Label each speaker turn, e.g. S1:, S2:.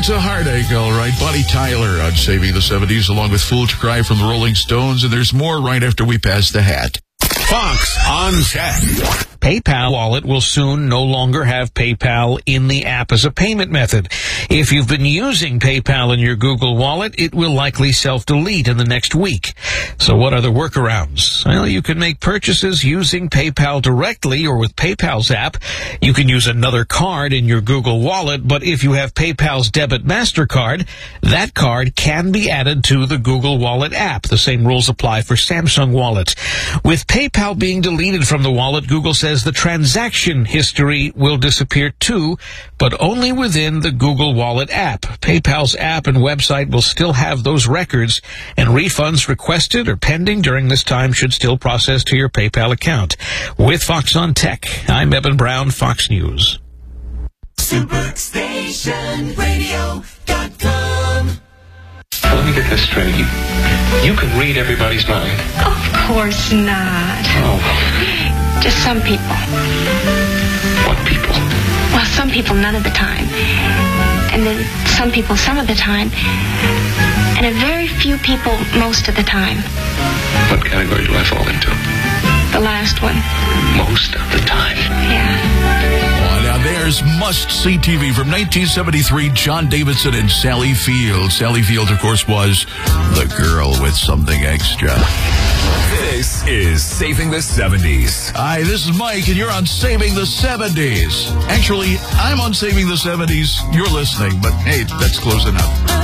S1: it's a heartache, all right. Bonnie Tyler on Saving the 70s, along with Fool to Cry from the Rolling Stones, and there's more right after we pass the hat.
S2: Fox on Tech.
S3: PayPal wallet will soon no longer have PayPal in the app as a payment method. If you've been using PayPal in your Google Wallet, it will likely self-delete in the next week. So what are the workarounds? Well, you can make purchases using PayPal directly or with PayPal's app. You can use another card in your Google Wallet, but if you have PayPal's debit MasterCard, that card can be added to the Google Wallet app. The same rules apply for Samsung wallets. With PayPal being deleted from the wallet, Google says the transaction history will disappear too, but only within the Google Wallet app. PayPal's app and website will still have those records, and refunds requested or pending during this time should still process to your PayPal account. With Fox on Tech, I'm Eben Brown, Fox News.
S4: SuperStationRadio.com.
S5: Let me get this straight. You can read everybody's mind.
S6: Of course not.
S5: Oh.
S6: Just some people.
S5: What people?
S6: Well, some people none of the time. And then some people some of the time. And a very few people most of the time.
S5: What category do I fall into?
S6: The last one.
S5: Most of the time.
S6: Yeah.
S1: Now there's must-see TV from 1973, John Davidson and Sally Field. Sally Field, of course, was the girl with something extra.
S2: This is Saving the 70s.
S1: Hi, this is Mike, and you're on Saving the 70s. Actually, I'm on Saving the 70s. You're listening, but hey, that's close enough.